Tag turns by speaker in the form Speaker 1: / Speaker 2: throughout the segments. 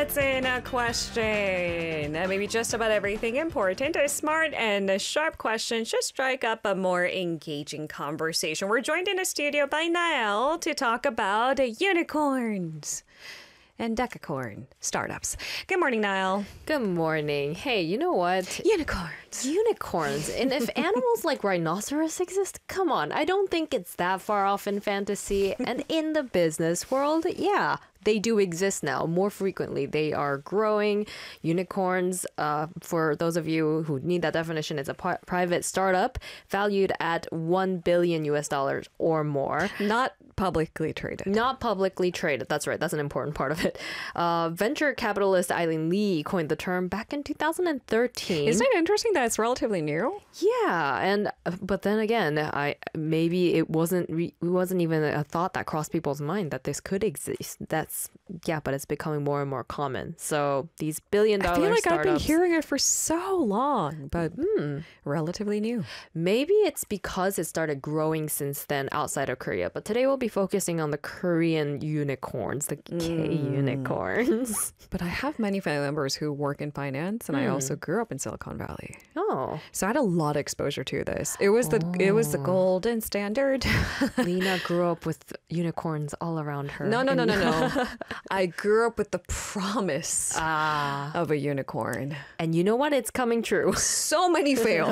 Speaker 1: What's in a question? Maybe just about everything important. A smart and a sharp question should strike up a more engaging conversation. We're joined in a studio by Niall to talk about unicorns and decacorn startups. Good morning, Niall.
Speaker 2: Good morning. Hey, you know what?
Speaker 1: Unicorns.
Speaker 2: Unicorns. And if animals like rhinoceros exist, come on. I don't think it's that far off in fantasy. And in the business world, yeah, they do exist now more frequently. They are growing. Unicorns, for those of you who need that definition, it's a private startup valued at $1 billion or more.
Speaker 1: Not publicly traded.
Speaker 2: Not publicly traded. That's right. That's an important part of it. Venture capitalist Eileen Lee coined the term back in 2013.
Speaker 1: Isn't it interesting that it's relatively new?
Speaker 2: Yeah, and but then again, maybe it wasn't even a thought that crossed people's mind that this could exist. But it's becoming more and more common. So these billion-dollar
Speaker 1: I feel like
Speaker 2: startups,
Speaker 1: I've been hearing it for so long, but relatively new.
Speaker 2: maybe it's because it started growing since then outside of Korea. But today we'll be focusing on the Korean unicorns, the K unicorns.
Speaker 1: But I have many family members who work in finance, and I also grew up in Silicon Valley.
Speaker 2: Oh,
Speaker 1: So I had a lot of exposure to this. It was the golden standard.
Speaker 2: Lena grew up with unicorns all around her.
Speaker 1: No. I grew up with the promise of a unicorn.
Speaker 2: And you know what? It's coming true.
Speaker 1: So many fail.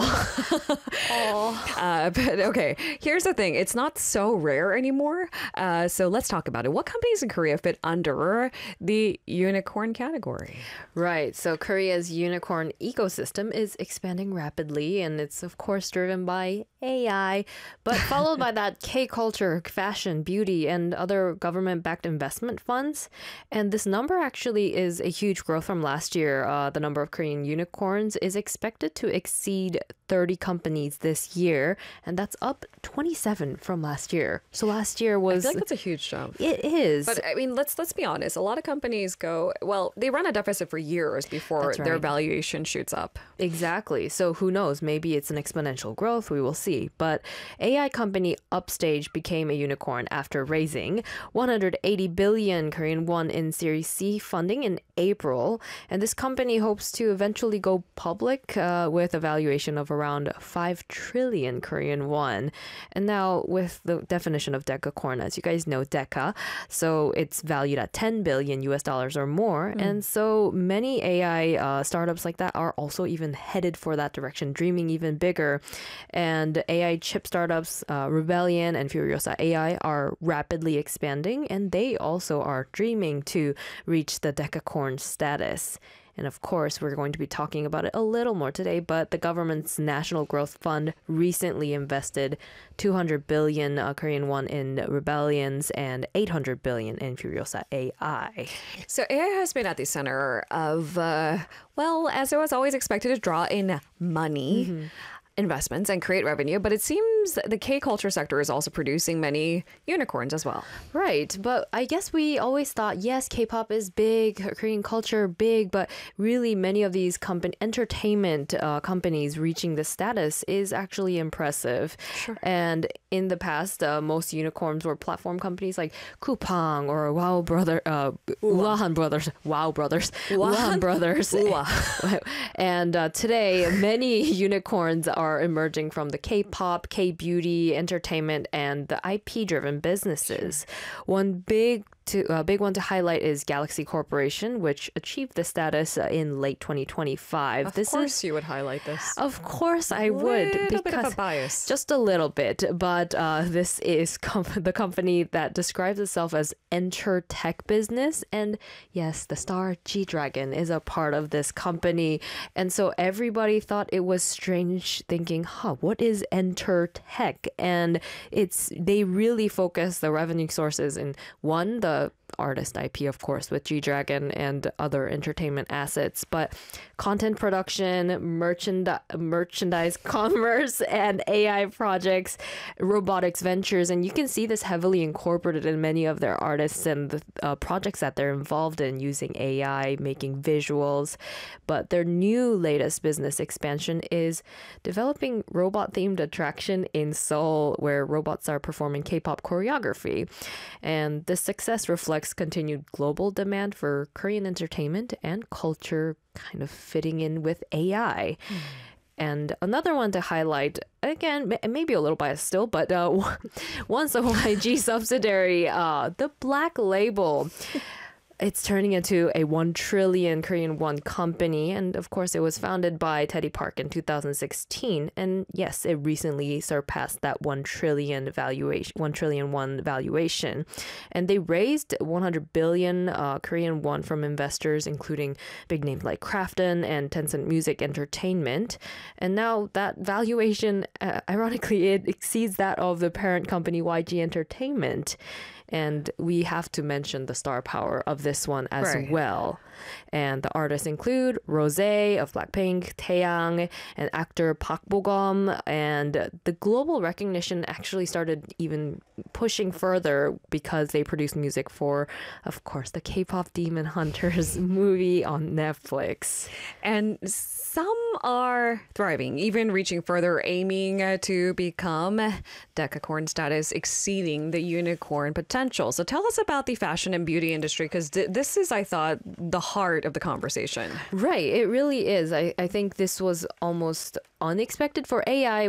Speaker 1: But okay, here's the thing. It's not so rare anymore. So let's talk about it. What companies in Korea fit under the unicorn category?
Speaker 2: Right. So Korea's unicorn ecosystem is expanding rapidly, and it's of course driven by AI, but followed by that K-culture, fashion, beauty, and other government-backed investment funds. And this number actually is a huge growth from last year. The number of Korean unicorns is expected to exceed 30 companies this year, and that's up 27 from last year. So last year
Speaker 1: I
Speaker 2: was...
Speaker 1: feel like that's a huge jump.
Speaker 2: It is.
Speaker 1: But I mean, let's be honest. A lot of companies they run a deficit for years before
Speaker 2: That's
Speaker 1: their
Speaker 2: right.
Speaker 1: valuation shoots up.
Speaker 2: Exactly. So who knows? Maybe it's an exponential growth. We will see. But AI company Upstage became a unicorn after raising 180 billion Korean won in Series C funding in April. And this company hopes to eventually go public with a valuation of around 5 trillion Korean won. And now with the definition of decacorn, as you guys know, deca, so it's valued at $10 billion or more. And so many AI startups like that are also even headed for that direction, dreaming even bigger. And AI chip startups, Rebellion and Furiosa AI are rapidly expanding, and they also are dreaming to reach the decacorn status. And of course, we're going to be talking about it a little more today, but the government's National Growth Fund recently invested 200 billion Korean won in Rebellions and 800 billion in Furiosa AI.
Speaker 1: So AI has been at the center of, as it was always expected, to draw in money. Investments and create revenue, but it seems the K-culture sector is also producing many unicorns as well.
Speaker 2: Right, but I guess we always thought, yes, K-pop is big, Korean culture big, but really many of these entertainment companies reaching this status is actually impressive.
Speaker 1: Sure.
Speaker 2: And in the past, most unicorns were platform companies like Coupang or Wow Brothers. And today, many unicorns are emerging from the K-pop, K-beauty, entertainment, and the IP-driven businesses. One big one to highlight is Galaxy Corporation, which achieved the status in late 2025.
Speaker 1: Of course you would highlight this.
Speaker 2: Of course I would.
Speaker 1: Little bit of a bias.
Speaker 2: Just a little bit. But this is the company that describes itself as Enter Tech Business. And yes, the star G-Dragon is a part of this company. And so everybody thought it was strange thinking, what is Enter Tech? And they really focus the revenue sources in the artist IP, of course, with G-Dragon and other entertainment assets, but content production, merchandise commerce, and AI projects, robotics ventures. And you can see this heavily incorporated in many of their artists and the projects that they're involved in using AI, making visuals. But their new latest business expansion is developing robot-themed attraction in Seoul, where robots are performing K-pop choreography. And the success success reflects continued global demand for Korean entertainment and culture kind of fitting in with AI. And another one to highlight, again, maybe a little biased still, but once a YG subsidiary, the Black Label. It's turning into a 1 trillion Korean won company. And of course, it was founded by Teddy Park in 2016. And yes, it recently surpassed that 1 trillion won valuation. And they raised 100 billion Korean won from investors, including big names like Krafton and Tencent Music Entertainment. And now that valuation, ironically, it exceeds that of the parent company YG Entertainment. And we have to mention the star power of this one as well. And the artists include Rosé of Blackpink, Taeyang, and actor Park Bo-gum. And the global recognition actually started even pushing further because they produced music for, of course, the K-pop Demon Hunters movie on Netflix.
Speaker 1: And some are thriving, even reaching further, aiming to become decacorn status, exceeding the unicorn potential. So tell us about the fashion and beauty industry, because this is, I thought, the heart of the conversation.
Speaker 2: Right, it really is. I think this was almost unexpected for AI